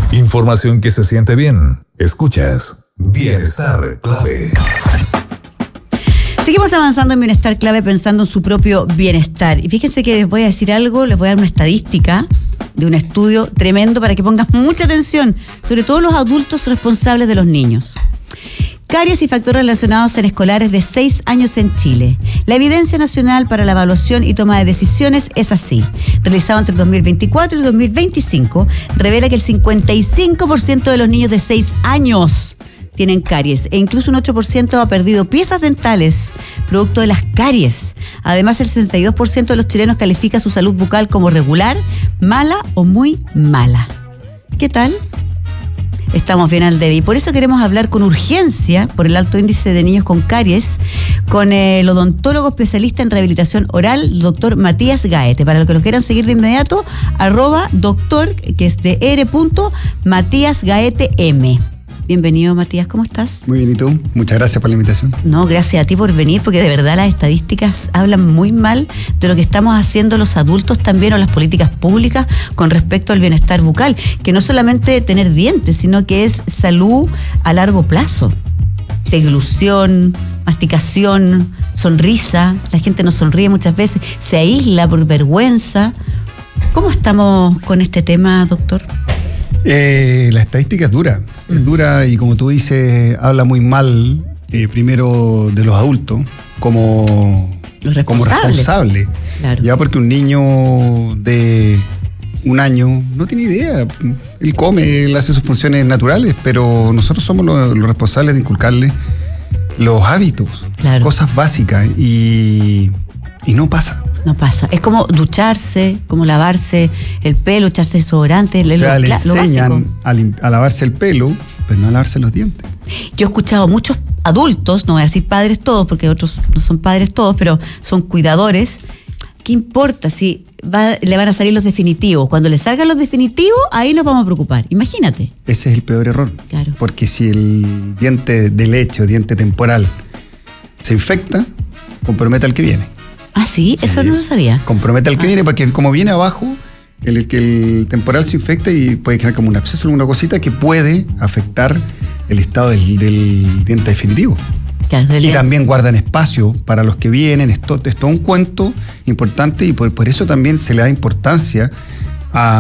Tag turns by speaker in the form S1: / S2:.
S1: Información que se siente bien. Escuchas Bienestar Clave.
S2: Seguimos avanzando en Bienestar Clave pensando en su propio bienestar. Y fíjense que les voy a decir algo, les voy a dar una estadística de un estudio tremendo para que pongan mucha atención, sobre todo los adultos responsables de los niños. Caries y factores relacionados en escolares de 6 años en Chile. La evidencia nacional para la evaluación y toma de decisiones es así. Realizado entre 2024 y 2025, revela que el 55% de los niños de 6 años tienen caries e incluso un 8% ha perdido piezas dentales producto de las caries. Además, el 62% de los chilenos califica su salud bucal como regular, mala o muy mala. ¿Qué tal? Estamos bien al debe y por eso queremos hablar con urgencia por el alto índice de niños con caries con el odontólogo especialista en rehabilitación oral, el doctor Matías Gaete. Para los que lo quieran seguir de inmediato, @doctor, que es de Matías Gaete M. Bienvenido, Matías, ¿cómo estás?
S3: Muy bien, ¿y tú? Muchas gracias por la invitación.
S2: No, gracias a ti por venir, porque de verdad las estadísticas hablan muy mal de lo que estamos haciendo los adultos también, o las políticas públicas con respecto al bienestar bucal, que no solamente tener dientes, sino que es salud a largo plazo. Deglución, masticación, sonrisa, la gente no sonríe muchas veces, se aísla por vergüenza. ¿Cómo estamos con este tema, doctor?
S3: La estadística es dura y como tú dices, habla muy mal primero de los adultos como responsable. Claro. Ya porque un niño de 1 año no tiene idea, él come, él hace sus funciones naturales, pero nosotros somos los responsables de inculcarle los hábitos, claro, cosas básicas y no pasa.
S2: No pasa. Es como ducharse, como lavarse el pelo, echarse desodorante.
S3: Le enseñan a lavarse el pelo, pero no a lavarse los dientes.
S2: Yo he escuchado muchos adultos, no voy a decir padres todos, porque otros no son padres todos, pero son cuidadores. ¿Qué importa si le van a salir los definitivos? Cuando le salgan los definitivos, ahí nos vamos a preocupar. Imagínate.
S3: Ese es el peor error. Claro. Porque si el diente de leche o diente temporal se infecta, compromete al que viene.
S2: Ah, sí, eso no lo sabía.
S3: Compromete al que viene, porque como viene abajo, el temporal se infecta y puede generar como un absceso, alguna cosita que puede afectar el estado del diente definitivo. Claro, y también guardan espacio para los que vienen. Esto es todo un cuento importante y por eso también se le da importancia a